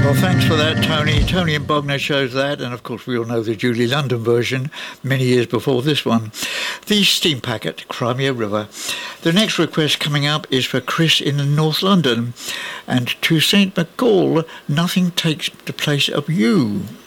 Well, thanks for that, Tony. Tony and Bogner chose that, and of course we all know the Julie London version many years before this one. The Steam Packet, Crimea River. The next request coming up is for Chris in North London, and to St. McCall, Nothing Takes the Place of You.